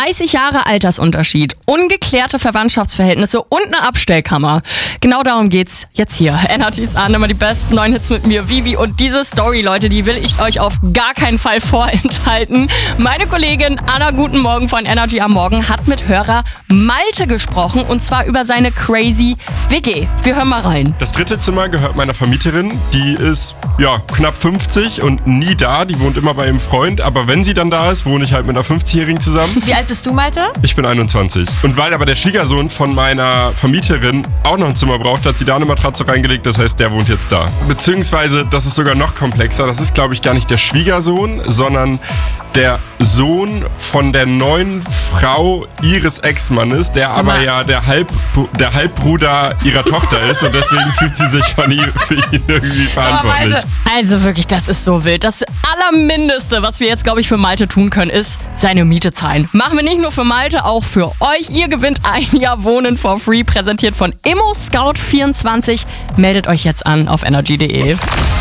30 Jahre Altersunterschied, ungeklärte Verwandtschaftsverhältnisse und eine Abstellkammer. Genau darum geht's jetzt hier. Energy's an, immer die besten neuen Hits mit mir, Vivi. Und diese Story, Leute, die will ich euch auf gar keinen Fall vorenthalten. Meine Kollegin Anna Guten Morgen von Energy am Morgen hat mit Hörer Malte gesprochen und zwar über seine crazy WG. Wir hören mal rein. Das dritte Zimmer gehört meiner Vermieterin. Die ist knapp 50 und nie da. Die wohnt immer bei ihrem Freund. Aber wenn sie dann da ist, wohne ich halt mit einer 50-Jährigen zusammen. Wie alt bist du, Malte? Ich bin 21. Und weil aber der Schwiegersohn von meiner Vermieterin auch noch ein Zimmer braucht, hat sie da eine Matratze reingelegt. Das heißt, der wohnt jetzt da. Beziehungsweise, das ist sogar noch komplexer. Das ist, glaube ich, gar nicht der Schwiegersohn, sondern der Sohn von der neuen Frau ihres Ex-Mannes, der aber ja der Halbbruder ihrer Tochter ist und deswegen fühlt sie sich für ihn irgendwie verantwortlich. Also wirklich, das ist so wild. Das Allermindeste, was wir jetzt, glaube ich, für Malte tun können, ist seine Miete zahlen. Machen wir nicht nur für Malte, auch für euch. Ihr gewinnt ein Jahr Wohnen for free, präsentiert von ImmoScout24. Meldet euch jetzt an auf energy.de.